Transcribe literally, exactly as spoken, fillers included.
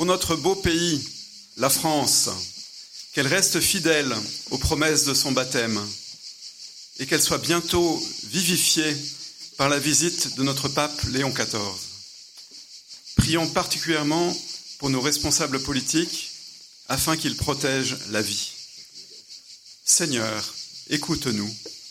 Pour notre beau pays, la France, qu'elle reste fidèle aux promesses de son baptême et qu'elle soit bientôt vivifiée par la visite de notre pape Léon quatorze. Prions particulièrement pour nos responsables politiques afin qu'ils protègent la vie. Seigneur, écoute-nous.